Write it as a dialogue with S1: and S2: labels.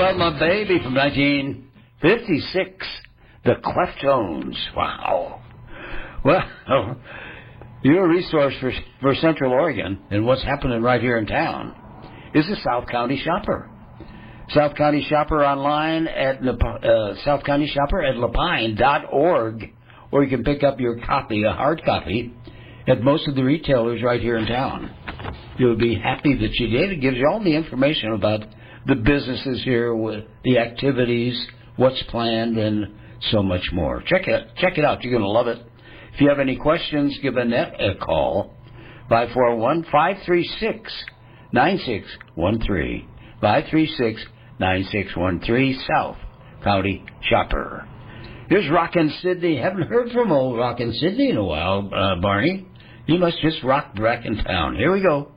S1: love my baby from 1956. The Cleftones. Wow. Well, your resource for Central Oregon and what's happening right here in town is the South County Shopper. South County Shopper online at South County Shopper at lapine.org, or you can pick up your copy, a hard copy, at most of the retailers right here in town. You'll be happy that you did. It gives you all the information about the businesses here, with the activities, what's planned, and so much more. Check it out. You're going to love it. If you have any questions, give Annette a call. 541-536-9613. 536-9613, South County Shopper. Here's Rockin' Sydney. Haven't heard from old Rockin' Sydney in a while, Barney. You must just rock back in town. Here we go.